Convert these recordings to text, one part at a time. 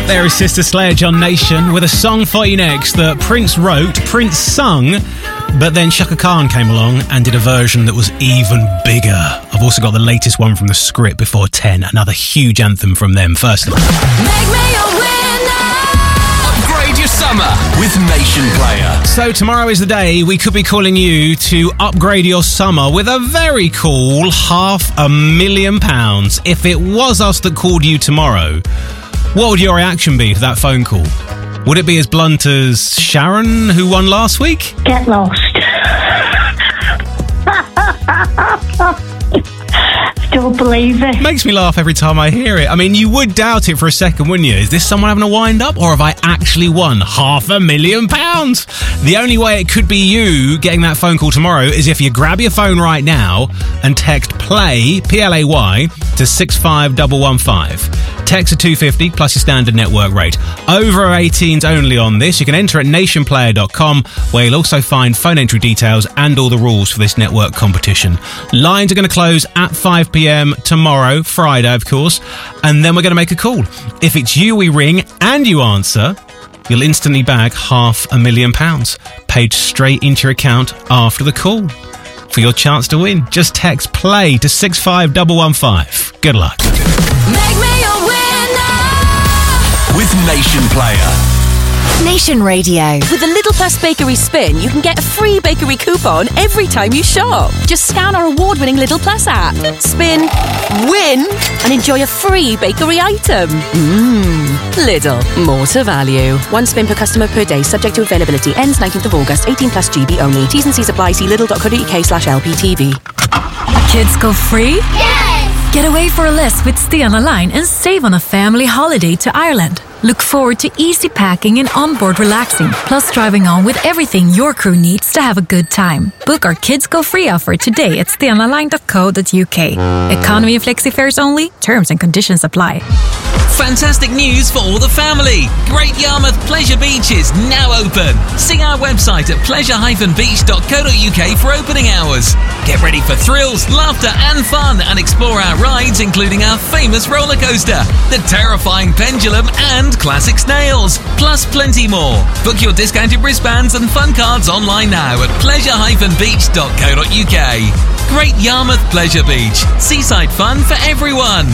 There is Sister Sledge on Nation with a song for you next that Prince wrote, Prince sung, but then Shaka Khan came along and did a version that was even bigger. I've also got the latest one from The Script before 10, another huge anthem from them. First, Make me a winner. Upgrade your summer with Nation Player. So tomorrow is the day we could be calling you to upgrade your summer with a very cool £500,000. If it was us that called you tomorrow, what would your reaction be to that phone call? Would it be as blunt as Sharon, who won last week? Get lost. Don't believe it. Makes me laugh every time I hear it. I mean, you would doubt it for a second, wouldn't you? Is this someone having a wind-up, or have I actually won £500,000? The only way it could be you getting that phone call tomorrow is if you grab your phone right now and text PLAY, P-L-A-Y, to 65115. Text to 250 plus your standard network rate. Over 18s only on this. You can enter at nationplayer.com, where you'll also find phone entry details and all the rules for this network competition. Lines are going to close at 5 p.m. tomorrow, Friday, of course, and then we're going to make a call. If it's you we ring and you answer, you'll instantly bag £500,000 paid straight into your account after the call. For your chance to win, just text PLAY to 65115. Good luck. Make me a winner. With Nation Player. Nation Radio. With the Little Plus Bakery Spin, you can get a free bakery coupon every time you shop. Just scan our award-winning Little Plus app, spin, win, and enjoy a free bakery item. Lidl, more to value. One spin per customer per day, subject to availability. Ends 19th of August, 18 plus GB only. T's and C's apply. See lidl.co.uk/LPTV. Kids go free? Yes! Get away for a list with Stena Line and save on a family holiday to Ireland. Look forward to easy packing and onboard relaxing, plus driving on with everything your crew needs to have a good time. Book our Kids Go Free offer today at stenaline.co.uk. Economy and flexi fares only. Terms and conditions apply. Fantastic news for all the family. Great Yarmouth Pleasure Beach is now open. See our website at pleasure-beach.co.uk for opening hours. Get ready for thrills, laughter and fun, and explore our rides, including our famous roller coaster, the terrifying pendulum and classic snails, plus plenty more. Book your discounted wristbands and fun cards online now at pleasure-beach.co.uk. Great Yarmouth Pleasure Beach. Seaside fun for everyone.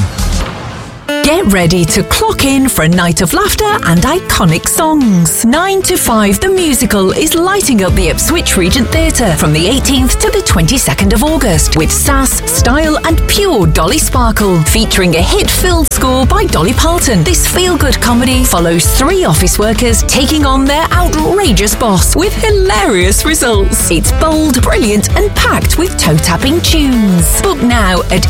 Get ready to clock in for a night of laughter and iconic songs. 9 to 5 The Musical is lighting up the Ipswich Regent Theatre from the 18th to the 22nd of August with sass, style and pure Dolly Sparkle, featuring a hit-filled score by Dolly Parton. This feel-good comedy follows 3 office workers taking on their outrageous boss with hilarious results. It's bold, brilliant and packed with toe-tapping tunes. Book now at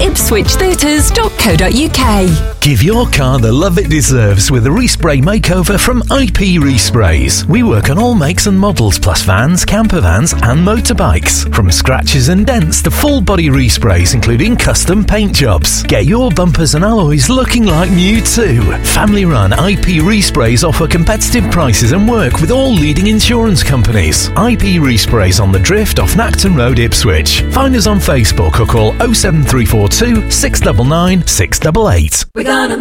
ipswichtheatres.co.uk. Give your car the love it deserves with a respray makeover from IP Resprays. We work on all makes and models, plus vans, camper vans and motorbikes. From scratches and dents to full body resprays, including custom paint jobs. Get your bumpers and alloys looking like new too. Family run IP Resprays offer competitive prices and work with all leading insurance companies. IP Resprays on the Drift off Nacton Road, Ipswich. Find us on Facebook or call 07342 699 688. We're gonna